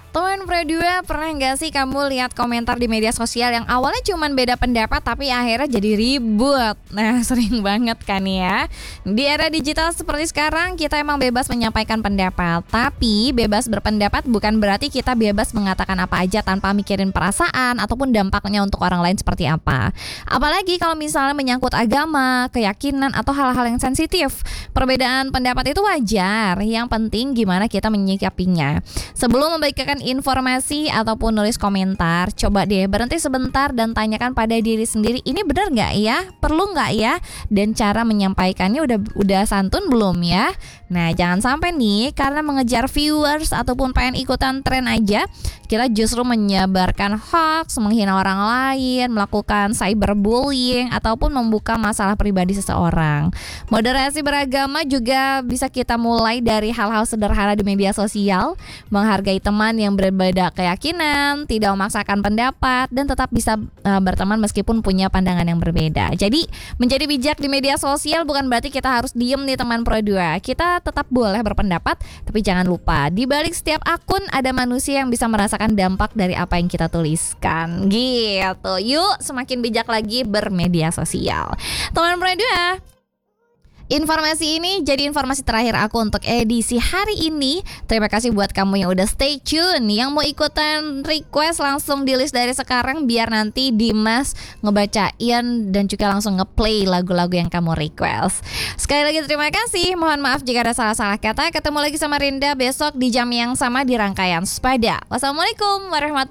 Teman Pro2, pernah nggak sih kamu lihat komentar di media sosial yang awalnya cuman beda pendapat tapi akhirnya jadi ribut? Nah, sering banget kan ya. Di era digital seperti sekarang, kita emang bebas menyampaikan pendapat. Tapi bebas berpendapat bukan berarti kita bebas mengatakan apa aja tanpa mikirin perasaan ataupun dampaknya untuk orang lain seperti apa. Apalagi kalau misalnya menyangkut agama, keyakinan, atau hal-hal yang sensitif. Perbedaan pendapat itu wajar. Yang penting gimana kita menyikapinya. Sebelum membagikan informasi ataupun nulis komentar, coba deh berhenti sebentar dan tanyakan pada diri sendiri, ini benar nggak ya? Perlu nggak ya? Dan cara menyampaikannya udah santun belum ya? Nah, jangan sampai nih karena mengejar viewers ataupun pengen ikutan tren aja, kita justru menyebarkan hoax, menghina orang lain, melakukan cyberbullying ataupun membuka masalah pribadi seseorang. Moderasi beragama juga bisa kita mulai dari hal-hal sederhana di media sosial, menghargai teman yang berbeda keyakinan, tidak memaksakan pendapat, dan tetap bisa berteman meskipun punya pandangan yang berbeda. Jadi menjadi bijak di media sosial bukan berarti kita harus diem nih teman Pro2. Kita tetap boleh berpendapat, tapi jangan lupa di balik setiap akun ada manusia yang bisa merasakan dampak dari apa yang kita tuliskan. Gitu. Yuk semakin bijak lagi bermedia sosial. Teman Pro2, informasi ini jadi informasi terakhir aku untuk edisi hari ini. Terima kasih buat kamu yang udah stay tune. Yang mau ikutan request langsung di list dari sekarang biar nanti Dimas ngebacain dan juga langsung ngeplay lagu-lagu yang kamu request. Sekali lagi terima kasih. Mohon maaf jika ada salah-salah kata. Ketemu lagi sama Rinda besok di jam yang sama di rangkaian Sepada. Wassalamualaikum warahmatullahi wabarakatuh.